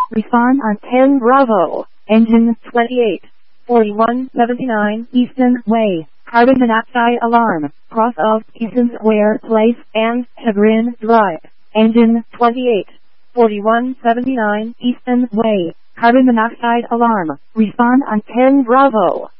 Respond on 10 Bravo. Engine 28. 4179 Easton Way. Carbon monoxide alarm. Cross of Easton Square Place and Chagrin Drive. Engine 28. 4179 Easton Way. Carbon monoxide alarm. Respond on 10 Bravo.